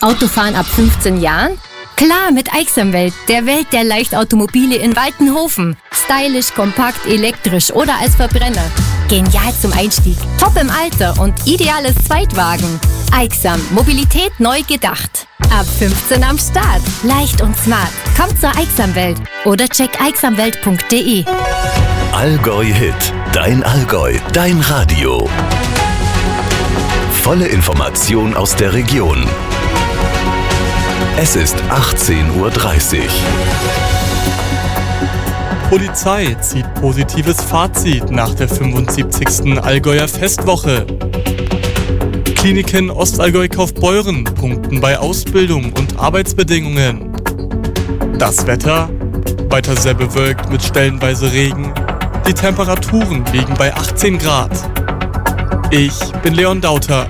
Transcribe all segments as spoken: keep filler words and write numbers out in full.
Autofahren ab fünfzehn Jahren? Klar, mit Aixamwelt, der Welt der Leichtautomobile in Waltenhofen. Stylisch, kompakt, elektrisch oder als Verbrenner. Genial zum Einstieg, top im Alter und ideales Zweitwagen. Aixam, Mobilität neu gedacht. Ab fünfzehn am Start. Leicht und smart. Kommt zur Aixamwelt oder check aixamwelt punkt de. Allgäu Hit. Dein Allgäu. Dein Radio. Volle Information aus der Region. Es ist achtzehn Uhr dreißig. Polizei zieht positives Fazit nach der fünfundsiebzigsten Allgäuer Festwoche. Kliniken Ostallgäu-Kaufbeuren punkten bei Ausbildung und Arbeitsbedingungen. Das Wetter? Weiter sehr bewölkt mit stellenweise Regen. Die Temperaturen liegen bei achtzehn Grad. Ich bin Leon Dauter.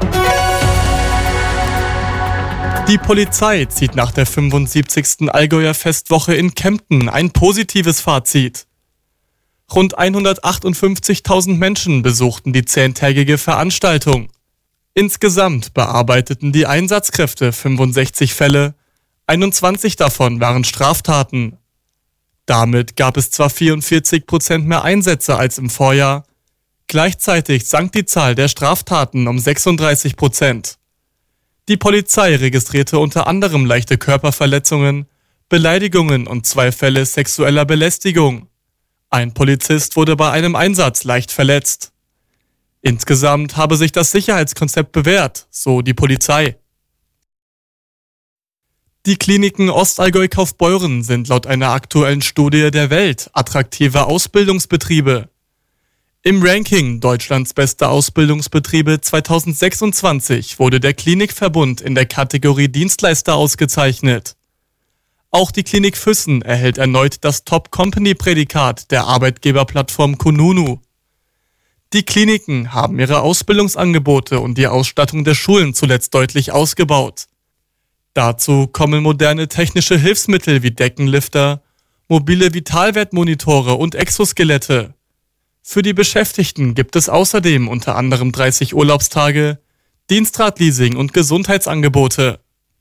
Die Polizei zieht nach der fünfundsiebzigsten Allgäuer Festwoche in Kempten ein positives Fazit. Rund hundertachtundfünfzigtausend Menschen besuchten die zehntägige Veranstaltung. Insgesamt bearbeiteten die Einsatzkräfte fünfundsechzig Fälle, einundzwanzig davon waren Straftaten. Damit gab es zwar vierundvierzig Prozent mehr Einsätze als im Vorjahr, gleichzeitig sank die Zahl der Straftaten um sechsunddreißig Prozent. Die Polizei registrierte unter anderem leichte Körperverletzungen, Beleidigungen und zwei Fälle sexueller Belästigung. Ein Polizist wurde bei einem Einsatz leicht verletzt. Insgesamt habe sich das Sicherheitskonzept bewährt, so die Polizei. Die Kliniken Ostallgäu-Kaufbeuren sind laut einer aktuellen Studie der Welt attraktive Ausbildungsbetriebe. Im Ranking Deutschlands beste Ausbildungsbetriebe zweitausendsechsundzwanzig wurde der Klinikverbund in der Kategorie Dienstleister ausgezeichnet. Auch die Klinik Füssen erhält erneut das Top-Company-Prädikat der Arbeitgeberplattform Kununu. Die Kliniken haben ihre Ausbildungsangebote und die Ausstattung der Schulen zuletzt deutlich ausgebaut. Dazu kommen moderne technische Hilfsmittel wie Deckenlifter, mobile Vitalwertmonitore und Exoskelette. Für die Beschäftigten gibt es außerdem unter anderem dreißig Urlaubstage, Dienstradleasing und Gesundheitsangebote.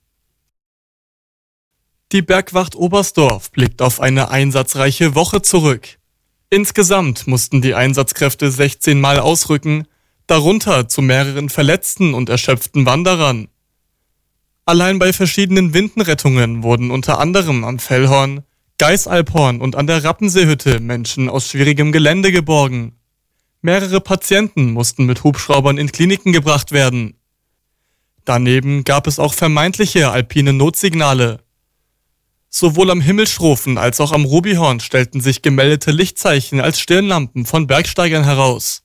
Die Bergwacht Oberstdorf blickt auf eine einsatzreiche Woche zurück. Insgesamt mussten die Einsatzkräfte sechzehn Mal ausrücken, darunter zu mehreren verletzten und erschöpften Wanderern. Allein bei verschiedenen Windenrettungen wurden unter anderem am Fellhorn, Geisalphorn und an der Rappenseehütte Menschen aus schwierigem Gelände geborgen. Mehrere Patienten mussten mit Hubschraubern in Kliniken gebracht werden. Daneben gab es auch vermeintliche alpine Notsignale. Sowohl am Himmelschrofen als auch am Rubihorn stellten sich gemeldete Lichtzeichen als Stirnlampen von Bergsteigern heraus.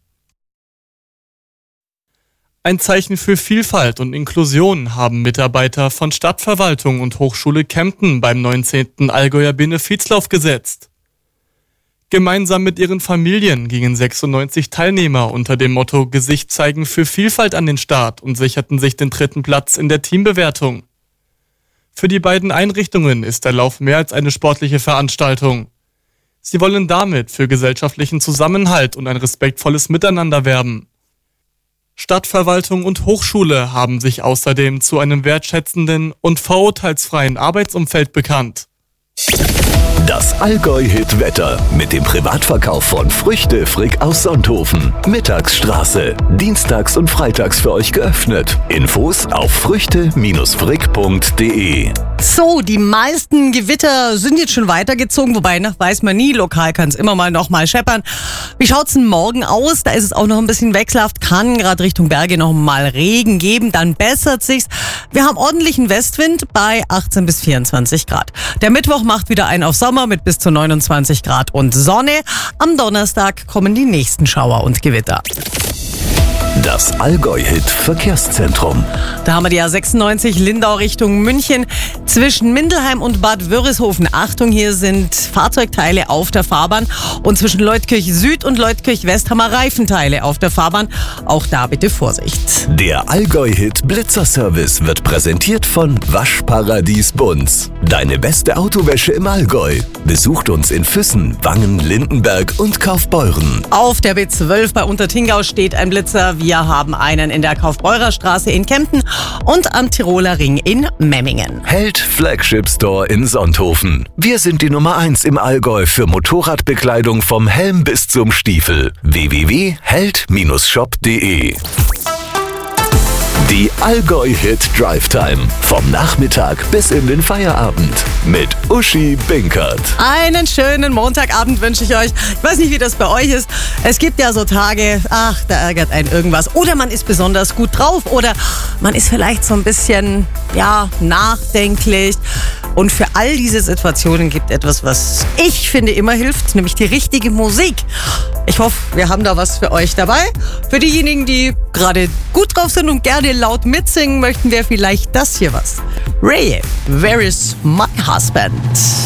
Ein Zeichen für Vielfalt und Inklusion haben Mitarbeiter von Stadtverwaltung und Hochschule Kempten beim neunzehnten Allgäuer Benefizlauf gesetzt. Gemeinsam mit ihren Familien gingen sechsundneunzig Teilnehmer unter dem Motto Gesicht zeigen für Vielfalt an den Start und sicherten sich den dritten Platz in der Teambewertung. Für die beiden Einrichtungen ist der Lauf mehr als eine sportliche Veranstaltung. Sie wollen damit für gesellschaftlichen Zusammenhalt und ein respektvolles Miteinander werben. Stadtverwaltung und Hochschule haben sich außerdem zu einem wertschätzenden und vorurteilsfreien Arbeitsumfeld bekannt. Das Allgäu-Hit-Wetter mit dem Privatverkauf von Früchte Frick aus Sonthofen. Mittagsstraße. Dienstags und freitags für euch geöffnet. Infos auf früchte Frick punkt de. So, die meisten Gewitter sind jetzt schon weitergezogen, wobei, ne, weiß man nie, lokal kann es immer mal noch mal scheppern. Wie schaut's denn morgen aus? Da ist es auch noch ein bisschen wechselhaft, kann gerade Richtung Berge noch mal Regen geben, dann bessert sich's. Wir haben ordentlichen Westwind bei achtzehn bis vierundzwanzig Grad. Der Mittwoch macht wieder einen auf Sommer mit bis zu neunundzwanzig Grad und Sonne. Am Donnerstag kommen die nächsten Schauer und Gewitter. Das Allgäu-Hit-Verkehrszentrum. Da haben wir die A sechsundneunzig Lindau Richtung München. Zwischen Mindelheim und Bad Wörishofen, Achtung, hier sind Fahrzeugteile auf der Fahrbahn. Und zwischen Leutkirch Süd und Leutkirch West haben wir Reifenteile auf der Fahrbahn. Auch da bitte Vorsicht. Der Allgäu-Hit Blitzerservice wird präsentiert von Waschparadies Bunz. Deine beste Autowäsche im Allgäu. Besucht uns in Füssen, Wangen, Lindenberg und Kaufbeuren. Auf der B zwölf bei Untertingau steht ein Blitzer. Wir haben einen in der Kaufbeurer-Straße in Kempten und am Tiroler Ring in Memmingen. Held Flagship Store in Sonthofen. Wir sind die Nummer eins im Allgäu für Motorradbekleidung vom Helm bis zum Stiefel. w w w punkt held Bindestrich shop punkt de. Die Allgäu-Hit Drive Time. Vom Nachmittag bis in den Feierabend. Mit Uschi Binkert. Einen schönen Montagabend wünsche ich euch. Ich weiß nicht, wie das bei euch ist. Es gibt ja so Tage, ach, da ärgert einen irgendwas. Oder man ist besonders gut drauf. Oder man ist vielleicht so ein bisschen, ja, nachdenklich. Und für all diese Situationen gibt etwas, was ich finde immer hilft, nämlich die richtige Musik. Ich hoffe, wir haben da was für euch dabei. Für diejenigen, die gerade gut drauf sind und gerne laut mitsingen, möchten wir vielleicht das hier was. Ray, Where is my husband?